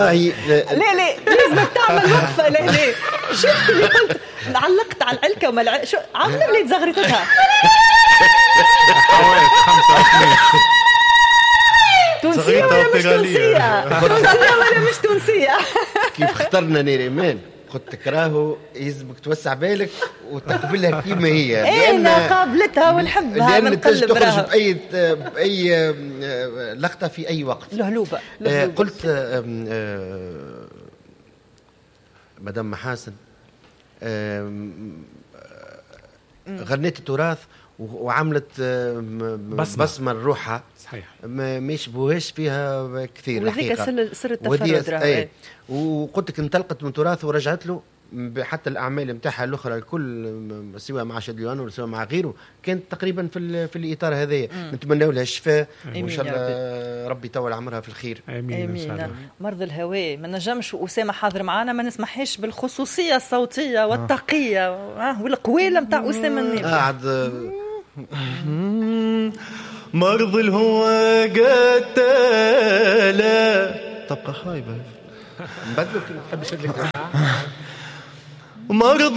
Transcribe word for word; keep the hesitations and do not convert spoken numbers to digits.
والله لا لا لازمك تعمل وقفة. لا لا شفت اللي قلت علقت على العلكة وما الع... شو عاملة وليد زغرتها تونسية ولا مش تونسية؟ تونسية ولا مش تونسية؟ كيف اخترنا نيريمان قلت كراهو يلزمك توسع بالك وتقبلها كيما هي. انا قابلتها ونحبها لأن تخرج بأي بأي لقطة في أي وقت. لهلوبة. آه قلت آه آه مدام محاسن آه غنيت التراث وعملت بصمة, بصمة لروحها. صحيح. ما يشبهوش فيها كثير الحقيقة. وذيك سر التفرد. ايه. وقلت لك انطلقت من تراث ورجعت له حتى الأعمال متاعها الأخرى الكل سواء مع شاديوان ولا سواء مع غيره كانت تقريبا في في الإطار هذا. نتمنى لها الشفاء وإن شاء الله ربي يطول عمرها في الخير. آمين. آمين. مرض الهواء ما نجمش أسامة حاضر معنا ما نسمحش بالخصوصية الصوتية والتقية آه. والقوالة متاع أسامة النبي. قاعد مرض الهوى قتالة تبقى خايبة نبدلك نحب شدلك مرض